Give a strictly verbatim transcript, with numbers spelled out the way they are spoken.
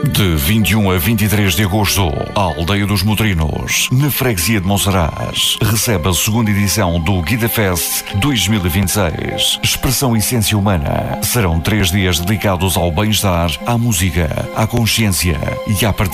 De vinte e um a vinte e três de agosto, a Aldeia dos Motrinos, na freguesia de Monsaraz, recebe a segunda edição do Guida Fest dois mil e vinte e seis. Expressão Essência Humana. Serão três dias dedicados ao bem-estar, à música, à consciência e à partilha.